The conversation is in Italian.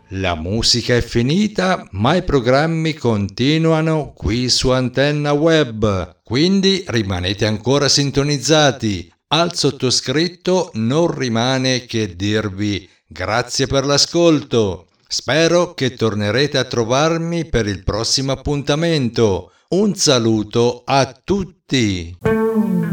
La musica è finita, ma i programmi continuano qui su Antenna Web, quindi rimanete ancora sintonizzati. Al sottoscritto non rimane che dirvi grazie per l'ascolto. Spero che tornerete a trovarmi per il prossimo appuntamento. Un saluto a tutti!